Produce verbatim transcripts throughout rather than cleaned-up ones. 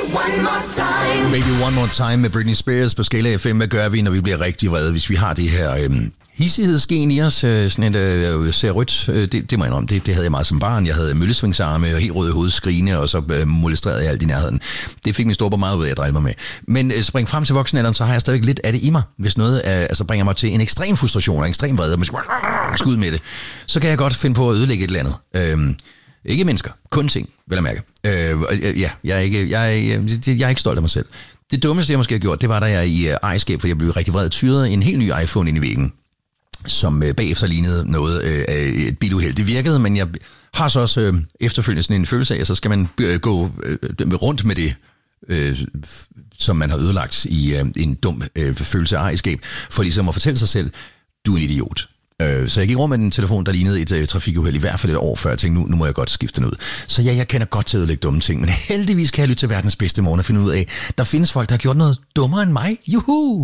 one more time. Baby One More Time med Britney Spears på Skala F M. Hvad gør vi, når vi bliver rigtig vrede, hvis vi har det her øhm, hissighedsgen i os? Øh, sådan et øh, ser rødt. Øh, det, det må jeg indrømme. Det, det havde jeg meget som barn. Jeg havde møllesvingsarme og helt røde hoved skrigende, og så øh, molestrerede jeg alt i nærheden. Det fik min store meget ud af at drille mig med. Men øh, spring frem til voksenalderen, så har jeg stadig lidt af det i mig. Hvis noget øh, altså bringer mig til en ekstrem frustration og en ekstrem vrede, og man skal ud med det, så kan jeg godt finde på at ødelægge et eller andet. Øh, Ikke mennesker, kun ting, vil jeg mærke. Øh, ja, jeg er, ikke, jeg, er, jeg er ikke stolt af mig selv. Det dummeste, jeg måske har gjort, det var, da jeg i ejerskab, for jeg blev rigtig vred, tyrede en helt ny iPhone ind i væggen, som øh, bagefter lignede noget øh, af et biluheld. Det virkede, men jeg har så også øh, efterfølgende sådan en følelse af, så skal man øh, gå øh, rundt med det, øh, som man har ødelagt i øh, en dum øh, følelse af ejerskab, for ligesom at fortælle sig selv, du er en idiot. Så jeg gik rundt med en telefon, der lignede et uh, trafikuheld, i hvert fald et år før. Jeg tænkte, nu, nu må jeg godt skifte den ud. Så ja, jeg kender godt til at ødelægge dumme ting, men heldigvis kan jeg lytte til verdens bedste morgen og finde ud af, der findes folk, der har gjort noget dummere end mig. Juhu!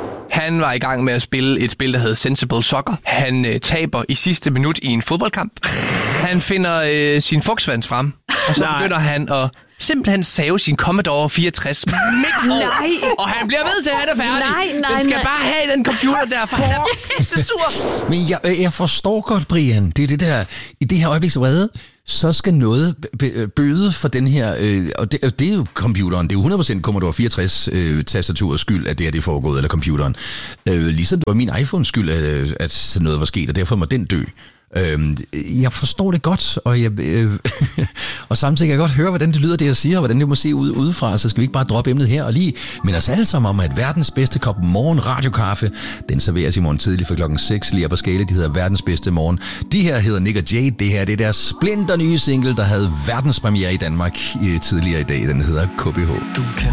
Han var i gang med at spille et spil, der hedder Sensible Soccer. Han øh, taber i sidste minut i en fodboldkamp. Han finder øh, sin fugtsvans frem, og så Nej. begynder han at simpelthen save sin Commodore fireogtres midt over. Og han bliver ved til, at han er færdig. Nej, nej, den skal nej. bare have den computer der, for han er pisse sur. Men jeg, jeg forstår godt, Brian. Det er det der, i det her øjebliks vrede, så skal noget bøde for den her, øh, og det, det er jo computeren, det er jo hundrede procent Commodore fireogtres øh, tastaturets skyld, at det her det er foregået, eller computeren. Øh, ligesom det var min iPhones skyld, at, at sådan noget var sket, og derfor må den dø. Øhm, jeg forstår det godt, og, jeg, øh, og samtidig kan jeg godt høre, hvordan det lyder, det jeg siger, og hvordan det må se ud udefra, så skal vi ikke bare droppe emnet her og lige minde os alle sammen om, at verdens bedste kop morgen radiokaffe, den serveres i morgen tidlig fra klokken seks lige på Skala. De hedder verdens bedste morgen. De her hedder Nick og Jay. Det her det er deres splinter nye single, der havde verdenspremiere i Danmark tidligere i dag. Den hedder K B H.